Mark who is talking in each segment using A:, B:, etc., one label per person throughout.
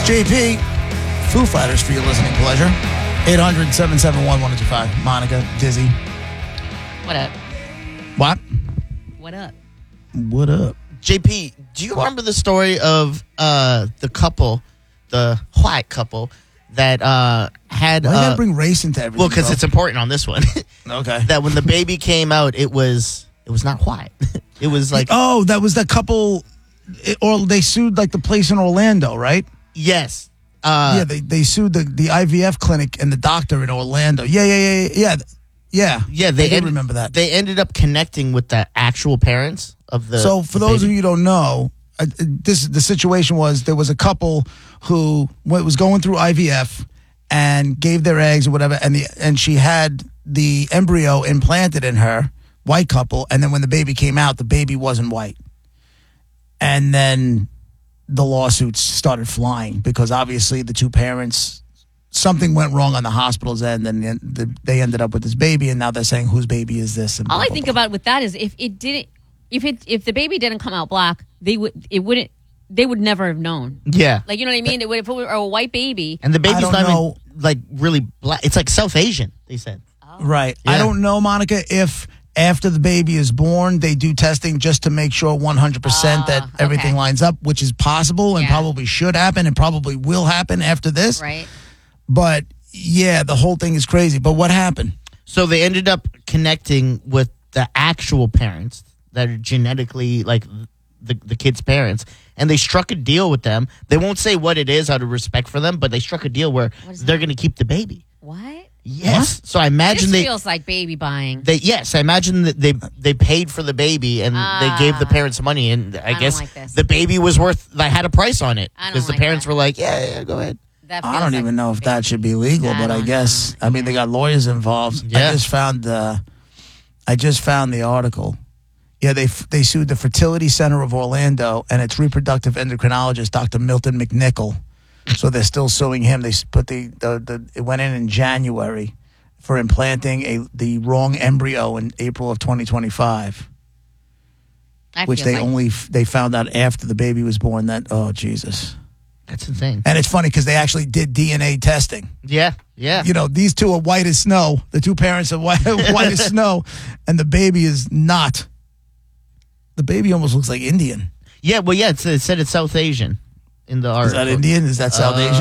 A: JP, Foo Fighters for your listening pleasure. 800-771-1025. Monica, Dizzy.
B: What up?
A: What?
B: What up?
A: What up?
C: JP, do you remember the story of the couple, the white couple, that had...
A: Why you gotta bring race into everything?
C: Well, because it's important on this one.
A: Okay.
C: That when the baby came out, it was not white. It was like...
A: Oh, that was the couple... Or they sued like the place in Orlando, right?
C: Yes.
A: Yeah, they sued the IVF clinic and the doctor in Orlando. Yeah.
C: Yeah,
A: I did remember that.
C: They ended up connecting with the actual parents of the...
A: So for those of you who don't know, the situation was there was a couple who was going through IVF and gave their eggs or whatever, and she had the embryo implanted in her, white couple, and then when the baby came out, the baby wasn't white. And then the lawsuits started flying because obviously the two parents, something went wrong on the hospital's end, and they ended up with this baby, and now they're saying whose baby is this? And
B: All I think about with that is if the baby didn't come out black, they would never have known.
C: Yeah.
B: Like, you know what I mean? If it were a white baby.
C: And the baby's not even like really black. It's like South Asian, they said.
B: Oh.
A: Right.
C: Yeah.
A: I don't know, Monica, if after the baby is born, they do testing just to make sure 100% that everything lines up, which is possible and probably should happen and probably will happen after this.
B: Right.
A: But, yeah, the whole thing is crazy. But what happened?
C: So they ended up connecting with the actual parents that are genetically like the kid's parents, and they struck a deal with them. They won't say what it is out of respect for them, but they struck a deal where they're going to keep the baby.
B: What?
C: Yes. What? So I imagine
B: this feels like baby buying.
C: I imagine that they paid for the baby and they gave the parents money, and I guess the baby was worth. They had a price on it because the parents were like, "Yeah, go ahead."
A: I don't even know if that should be legal, but I guess I mean they got lawyers involved. Yeah. I just found the article. Yeah, they sued the Fertility Center of Orlando and its reproductive endocrinologist, Dr. Milton McNichol. So they're still suing him. They put it went in January for implanting the wrong embryo in April of 2025, which they found out after the baby was born. Oh Jesus,
C: that's insane. And
A: it's funny because they actually did DNA testing.
C: Yeah.
A: You know, these two are white as snow. The two parents are white as snow, and the baby is not. The baby almost looks like Indian.
C: Yeah, well, yeah, it said it's South Asian in the article.
A: Is that Indian? Is that South Asian?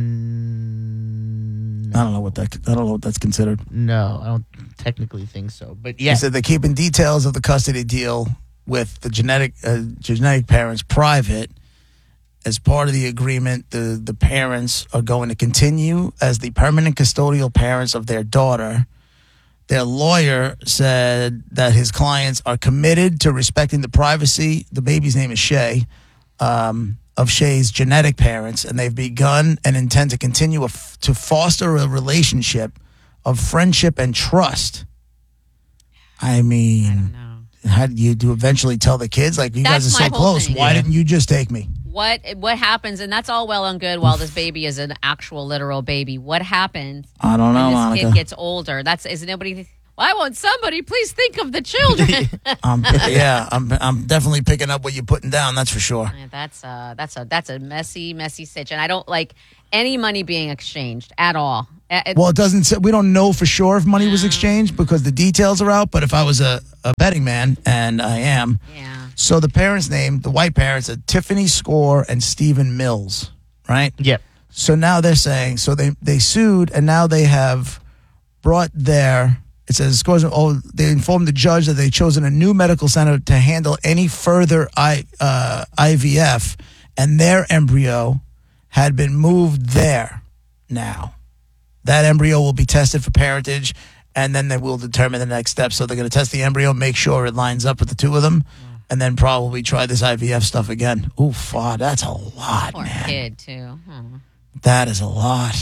A: I don't know what that's considered.
C: No, I don't technically think so. But yeah,
A: he said they're keeping details of the custody deal with the genetic parents private. As part of the agreement, the parents are going to continue as the permanent custodial parents of their daughter. Their lawyer said that his clients are committed to respecting the privacy. The baby's name is Shay, of Shay's genetic parents, and they've begun and intend to continue to foster a relationship of friendship and trust. I mean,
B: I don't know.
A: How do you eventually tell the kids, like, you guys are so close, why didn't you just take me?
B: What happens, and that's all well and good while this baby is an actual literal baby. What happens?
A: I don't know,
B: when this
A: Monica.
B: kid gets older? Is nobody? Why won't somebody please think of the children?
A: I'm definitely picking up what you're putting down. That's for sure.
B: That's a messy stitch, and I don't like any money being exchanged at all.
A: Well, it doesn't say, we don't know for sure if money was exchanged because the details are out. But if I was a betting man, and I am, so the parents' name, the white parents, are Tiffany Score and Stephen Mills, right?
C: Yep.
A: So now they're saying, so they sued, and now they have brought their. It says, they informed the judge that they'd chosen a new medical center to handle any further IVF, and their embryo had been moved there now. That embryo will be tested for parentage, and then they will determine the next step. So they're going to test the embryo, make sure it lines up with the two of them, and then probably try this IVF stuff again. Oof, that's a lot,
B: Poor
A: man.
B: kid, too.
A: That is a lot.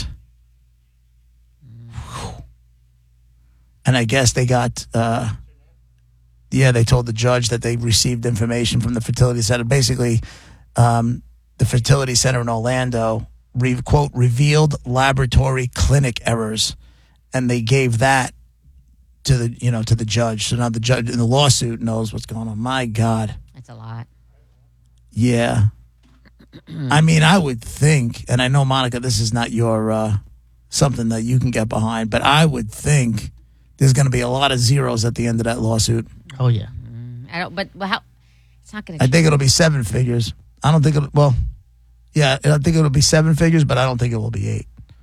A: And I guess they got, they told the judge that they received information from the fertility center. Basically, the fertility center in Orlando, quote, revealed laboratory clinic errors. And they gave that to the judge. So now the judge in the lawsuit knows what's going on. My God.
B: That's a lot.
A: Yeah. I mean, I would think, and I know, Monica, this is not your something that you can get behind, but I would think there's going to be a lot of zeros at the end of that lawsuit.
C: Oh yeah.
B: I don't. But how? It's not going to.
A: I think it'll be 7 figures. I don't think it'll. Well, yeah, I think it'll be 7 figures, but I don't think it will be 8.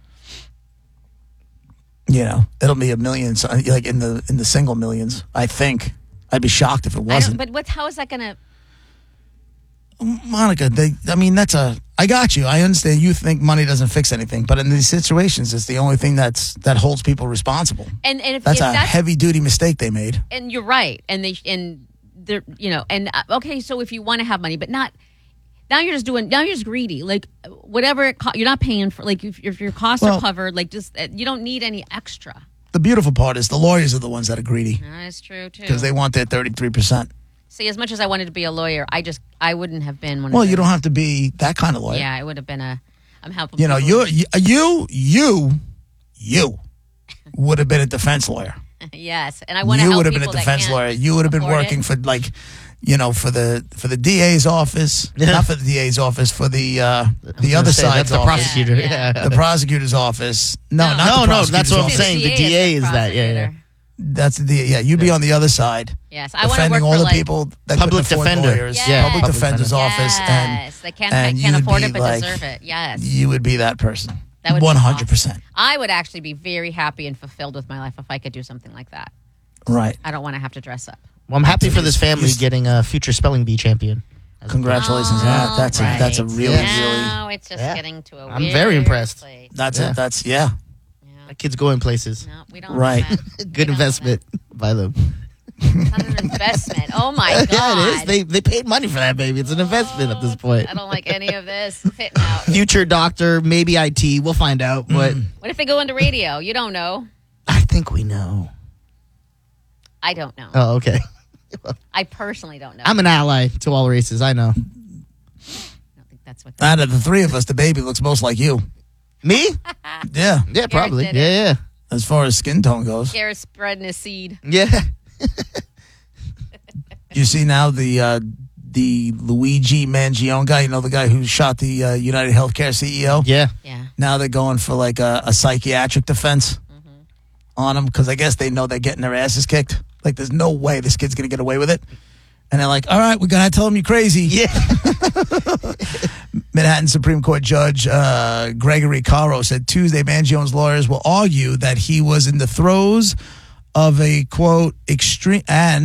A: You know, it'll be a million, like in the single millions. I think. I'd be shocked if it wasn't.
B: But how is that going to?
A: Monica, I got you. I understand you think money doesn't fix anything, but in these situations, it's the only thing that holds people responsible.
B: And if
A: that's
B: if
A: a heavy duty mistake they made.
B: And you're right. They're okay. So if you want to have money, but not now, you're just greedy. Like whatever you're not paying for. Like if your costs are covered, like just you don't need any extra.
A: The beautiful part is the lawyers are the ones that are greedy.
B: That's true too.
A: Because they want their 33%.
B: See, as much as I wanted to be a lawyer, I wouldn't have been one.
A: Well, you don't have to be that kind of lawyer.
B: Yeah, I would have been I'm helping.
A: You know, you would have been a defense lawyer.
B: Yes, and I want to help.
A: You would have been a defense lawyer. You would have been working for for the DA's office, not for the DA's office, for the other side's
C: the
A: office.
C: prosecutor.
B: Yeah.
A: The prosecutor's office. No, not the
C: No,
A: prosecutor's
C: that's what I'm
A: office.
C: saying. The DA is that. Yeah.
A: That's the DA. Yeah, you'd be on the other side.
B: Yes, I want to
A: defending
B: work
A: all
B: for
A: the people that
C: public
A: couldn't afford
C: defender.
A: lawyers.
B: Yes. Yeah.
A: Public defender's office,
B: Yes, they can't
A: you'd
B: afford
A: be
B: it, but
A: like-
B: deserve it. Yes,
A: you would be that person.
B: That would be
A: 100%.
B: I would actually be very happy and fulfilled with my life if I could do something like that.
A: Right.
B: I don't want to have to dress up.
C: Well, I'm happy for this family getting a future spelling bee champion.
A: Congratulations.
B: Oh,
A: That's a really, really.
B: Now it's just
C: Yeah.
B: getting to a
C: I'm
B: weird
C: very impressed.
B: place.
A: That's
C: Yeah.
A: it. That's yeah.
C: That kid's going places.
B: No, we don't.
A: Right.
B: want that. We
C: Good
B: don't want
C: investment by them.
B: that. It's not an investment. Oh my god.
C: Yeah, it is. They paid money for that baby. It's an investment at this point.
B: I don't like any of this. Fitting out.
C: Future doctor, maybe IT. We'll find out. But
B: What if they go into radio? You don't know.
C: I think we know.
B: I don't know.
C: Oh, okay.
B: I personally don't know.
C: I'm an ally to all races. I know.
B: I don't think that's what.
A: Out of the three of us, the baby looks most like you.
C: Me?
A: Yeah.
C: Yeah, probably.
B: did
C: Yeah,
A: As far as skin tone goes.
B: Garrett's spreading his seed.
C: yeah. Yeah.
A: You see now the Luigi Mangione guy, you know, the guy who shot the United Healthcare CEO?
C: Yeah.
B: Yeah.
A: Now they're going for like a psychiatric defense
B: Mm-hmm.
A: on him because I guess they know they're getting their asses kicked. Like, there's no way this kid's going to get away with it. And they're like, all right, we're going to tell him you're crazy.
C: Yeah.
A: Manhattan Supreme Court Judge Gregory Caro said Tuesday Mangione's lawyers will argue that he was in the throes of a, quote, extreme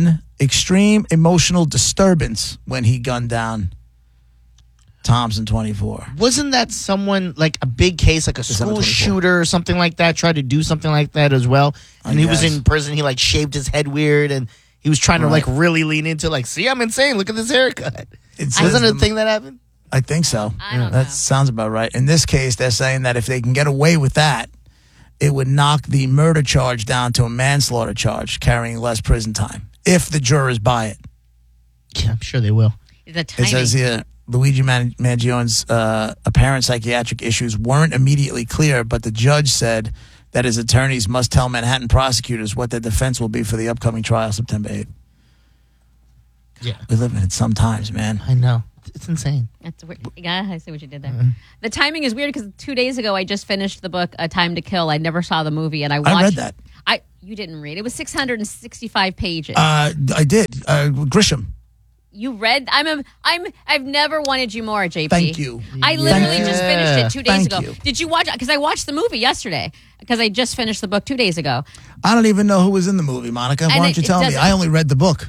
A: emotional disturbance when he gunned down Thompson, 24.
C: Wasn't that someone, like a big case, like a
A: December
C: school
A: 24.
C: shooter or something like that, tried to do something like that as well? And he was
A: guess.
C: in prison. He like shaved his head weird and he was trying to like
A: Right.
C: really lean into like, see, I'm insane. Look at this haircut.
A: It says
C: Wasn't it a
A: the-
C: thing that happened?
A: I think so.
B: I don't
A: That
B: know.
A: sounds about right. In this case, they're saying that if they can get away with that, it would knock the murder charge down to a manslaughter charge, carrying less prison time, if the jurors buy it.
C: Yeah, I'm sure they will.
B: The
A: It
B: timing.
A: says here, Luigi Mangione's apparent psychiatric issues weren't immediately clear, but the judge said that his attorneys must tell Manhattan prosecutors what their defense will be for the upcoming trial September 8th.
C: Yeah.
A: We live in it sometimes, man.
C: I know. It's insane.
B: That's weird. Yeah, I see what you did there. The timing is weird because 2 days ago I just finished the book A Time to Kill. I never saw the movie, and I watched.
A: I read that.
B: You didn't read. It was 665 pages.
A: I did. Grisham.
B: You read? I've never wanted you more, JP.
A: Thank you.
B: I literally
C: Yeah.
B: just finished it 2 days
A: Thank
B: ago.
A: you.
B: Did you watch it? Because I watched the movie yesterday. Because I just finished the book 2 days ago.
A: I don't even know who was in the movie, Monica. Why
B: And
A: don't you
B: it
A: tell me?
B: doesn't-
A: I only read the book.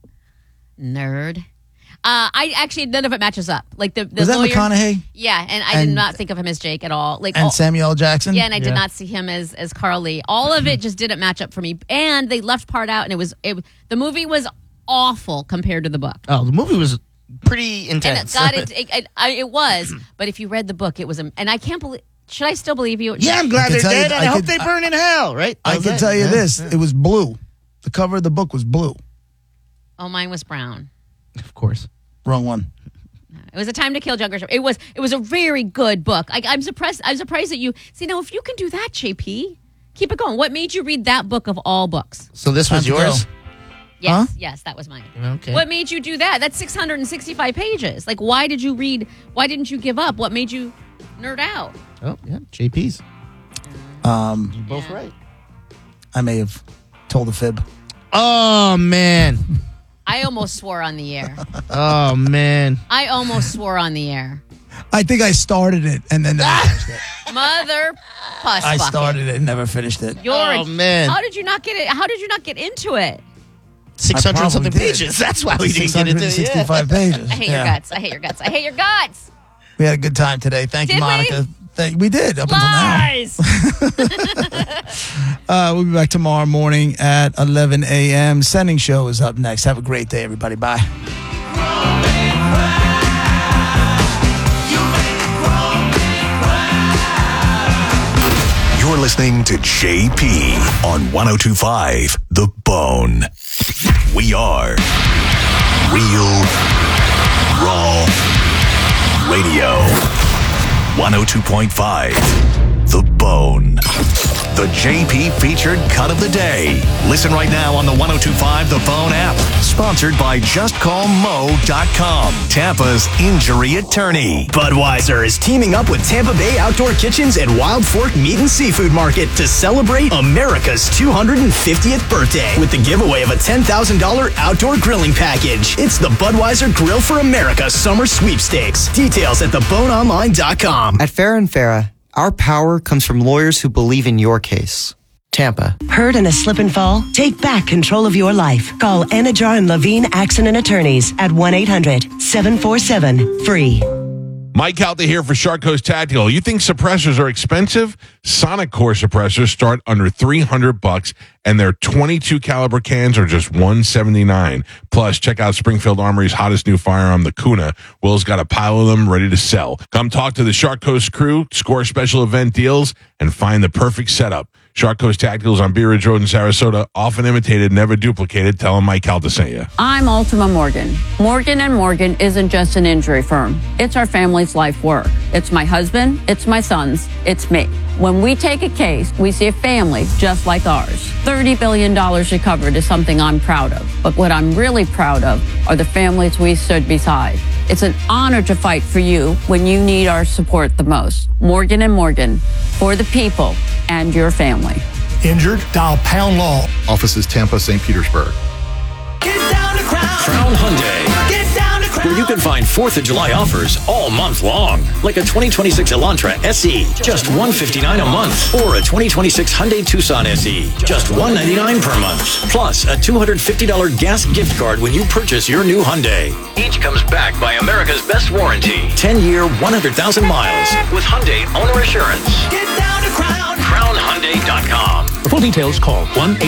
B: Nerd. I actually none of it matches up. Like the
A: Was that
B: lawyer,
A: McConaughey
B: Yeah, and I did
A: And-
B: not think of him as Jake at all. Like
A: and
B: all,
A: Samuel L. Jackson?
B: yeah, and I did
C: Yeah.
B: not see him as Carl Lee. All of it just didn't match up for me. And they left part out, and the movie was awful compared to the book.
C: Oh, the movie was pretty
B: And
C: intense.
B: it was. But if you read the book, it was. And I can't believe. Should I still believe you?
C: yeah, I'm glad
A: I
C: they're
A: can tell you-
C: dead, and
A: I
C: I hope
A: could-
C: they burn in hell, right?
A: I
C: That was
A: can
C: it.
A: tell you
C: Yeah.
A: this. It was blue. The cover of the book was blue.
B: Oh, mine was brown.
C: Of course.
A: Wrong one.
B: It was A Time to Kill John Grisham. It was a very good book. I'm surprised that you see now. If you can do that, JP, keep it going. What made you read that book of all books?
C: So this was
A: Time to
C: yours?
A: go.
B: Yes, that was mine.
C: Okay.
B: What made you do that? That's 665 pages. Like, why did you read? Why didn't you give up? What made you nerd out?
C: Oh, yeah, JP's. You're both right.
A: I may have told a fib.
C: Oh, man.
B: I almost swore on the air.
C: Oh, man.
B: I almost swore on the air.
A: I think I started it and then never finished it.
B: Mother puss
A: I
B: bucket.
A: started it and never finished it.
C: Man.
B: How did you not get it? How did you not get into it?
C: 600
A: probably
C: something
A: did.
C: pages. That's why we didn't get into it.
A: 665 pages.
B: I hate your guts. I hate your guts. I hate your guts.
A: We had a good time today. Thank you,
B: Did we?
A: Monica. We did up
B: Lies.
A: until now. We'll be back tomorrow morning at 11 a.m. Sending Show is up next. Have a great day, everybody. Bye.
D: You're listening to JP on 102.5 The Bone. We are Real Raw Radio. 102.5 The Bone. The JP featured cut of the day. Listen right now on the 102.5 The Bone app. Sponsored by JustCallMo.com, Tampa's injury attorney.
E: Budweiser is teaming up with Tampa Bay Outdoor Kitchens and Wild Fork Meat and Seafood Market to celebrate America's 250th birthday with the giveaway of a $10,000 outdoor grilling package. It's the Budweiser Grill for America Summer Sweepstakes. Details at theboneonline.com.
F: At Farrah & Farrah, our power comes from lawyers who believe in your case. Tampa.
G: Hurt in a slip and fall? Take back control of your life. Call Anajar and Levine Accident Attorneys at 1-800-747-FREE.
H: Mike out there here for Shark Coast Tactical. You think suppressors are expensive? Sonic Core suppressors start under $300, and their 22 caliber cans are just $179. Plus, check out Springfield Armory's hottest new firearm, the Kuna. Will's got a pile of them ready to sell. Come talk to the Shark Coast crew, score special event deals, and find the perfect setup. Shark Coast Tacticals on Bee Ridge Road in Sarasota, often imitated, never duplicated. Tell them Mike Calta sent you.
I: I'm Ultima Morgan. Morgan & Morgan isn't just an injury firm. It's our family's life work. It's my husband, it's my sons, it's me. When we take a case, we see a family just like ours. $30 billion recovered is something I'm proud of. But what I'm really proud of are the families we stood beside. It's an honor to fight for you when you need our support the most. Morgan & Morgan, for the people and your family.
J: Injured? Dial Pound Law.
K: Offices Tampa, St. Petersburg.
E: Get down to
L: Crown Hyundai.
E: Get down to Crown.
L: Where you can find 4th of July offers all month long. Like a 2026 Elantra SE, just $159 a month. Or a 2026 Hyundai Tucson SE, just $199 per month. Plus a $250 gas gift card when you purchase your new Hyundai. Each comes backed by America's best warranty. 10-year, 100,000 miles with Hyundai Owner Assurance.
E: Get down to Crown.
L: CrownHyundai.com.
M: For full details, call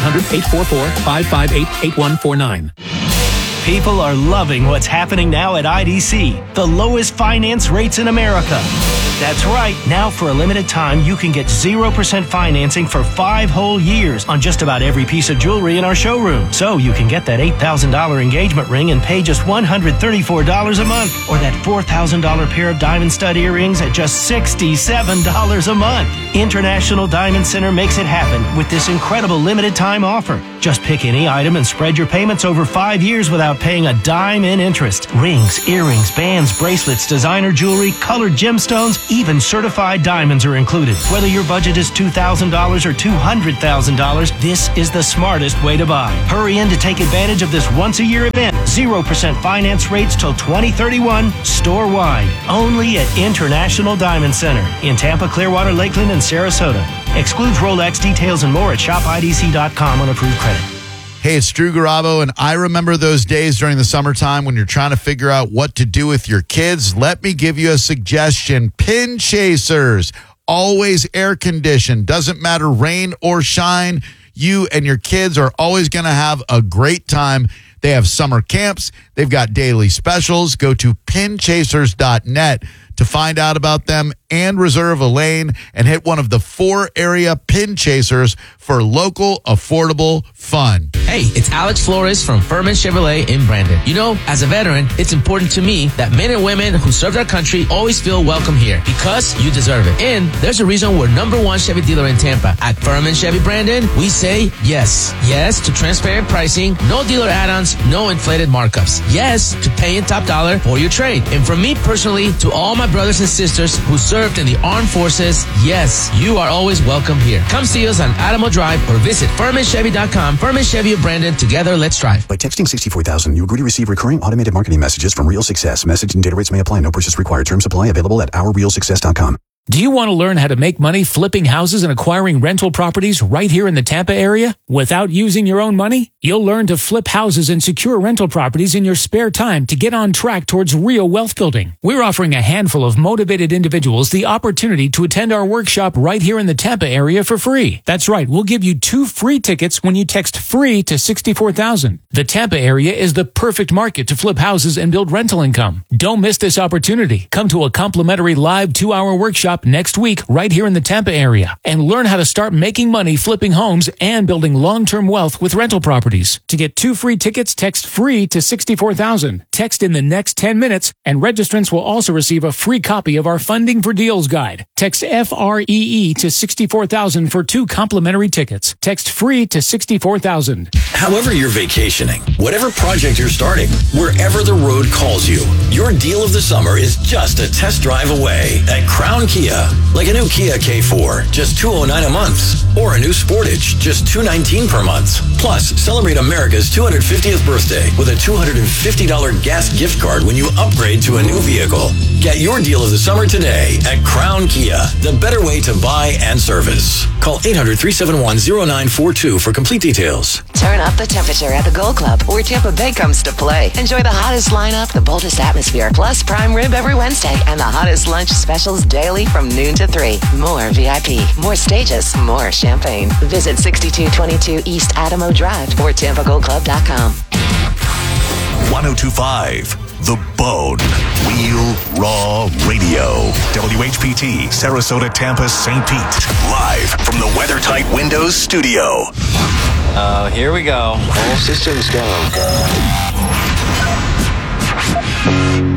M: 1-800-844-558-8149.
N: People are loving what's happening now at IDC, the lowest finance rates in America. That's right. Now, for a limited time, you can get 0% financing for 5 whole years on just about every piece of jewelry in our showroom. So you can get that $8,000 engagement ring and pay just $134 a month, or that $4,000 pair of diamond stud earrings at just $67 a month. International Diamond Center makes it happen with this incredible limited time offer. Just pick any item and spread your payments over 5 years without paying a dime in interest. Rings, earrings, bands, bracelets, designer jewelry, colored gemstones, even certified diamonds are included. Whether your budget is $2,000 or $200,000, this is the smartest way to buy. Hurry in to take advantage of this once-a-year event. 0% finance rates till 2031, store-wide. Only at International Diamond Center in Tampa, Clearwater, Lakeland, and Sarasota. Excludes Rolex. Details and more at shopidc.com on approved credit.
O: Hey, it's Drew Garabo, and I remember those days during the summertime when you're trying to figure out what to do with your kids. Let me give you a suggestion. Pin Chasers, always air conditioned. Doesn't matter rain or shine. You and your kids are always going to have a great time. They have summer camps. They've got daily specials. Go to pinchasers.net to find out about them and reserve a lane and hit one of the 4 area Pin Chasers for local, affordable fun.
P: Hey, it's Alex Flores from Furman Chevrolet in Brandon. You know, as a veteran, it's important to me that men and women who served our country always feel welcome here because you deserve it. And there's a reason we're #1 Chevy dealer in Tampa. At Furman Chevy Brandon, we say yes. Yes to transparent pricing, no dealer add-ons, no inflated markups. Yes to paying top dollar for your trade. And from me personally to all my brothers and sisters who served in the armed forces, yes, you are always welcome here. Come see us on Adamo Drive or visit FurmanChevy.com. Furman Chevy of Brandon. Together, let's drive.
Q: By texting 64000, you agree to receive recurring automated marketing messages from Real Success. Message and data rates may apply. No purchase required. Terms apply. Available at ourrealsuccess.com.
M: Do you want to learn how to make money flipping houses and acquiring rental properties right here in the Tampa area without using your own money? You'll learn to flip houses and secure rental properties in your spare time to get on track towards real wealth building. We're offering a handful of motivated individuals the opportunity to attend our workshop right here in the Tampa area for free. That's right, we'll give you 2 free tickets when you text FREE to 64,000. The Tampa area is the perfect market to flip houses and build rental income. Don't miss this opportunity. Come to a complimentary live 2-hour workshop next week right here in the Tampa area and learn how to start making money flipping homes and building long-term wealth with rental properties. To get 2 free tickets, text FREE to 64,000. Text in the next 10 minutes and registrants will also receive a free copy of our Funding for Deals guide. Text FREE to 64,000 for 2 complimentary tickets. Text FREE to 64,000.
L: However you're vacationing, whatever project you're starting, wherever the road calls you, your deal of the summer is just a test drive away at Crown Kia. Like a new Kia K4, just $209 a month. Or a new Sportage, just $219 per month. Plus, celebrate America's 250th birthday with a $250 gas gift card when you upgrade to a new vehicle. Get your deal of the summer today at Crown Kia, the better way to buy and service. Call 800-371-0942 for complete details.
R: Turn up the temperature at the Gold Club, where Tampa Bay comes to play. Enjoy the hottest lineup, the boldest atmosphere, plus prime rib every Wednesday, and the hottest lunch specials daily from noon to 3. More VIP, more stages, more champagne. Visit 6222 East Adamo Drive or TampaGoldClub.com.
D: 1025 The Bone. Real Raw Radio. WHPT, Sarasota, Tampa, St. Pete. Live from the WeatherTight Windows studio.
S: Here we go. All systems go.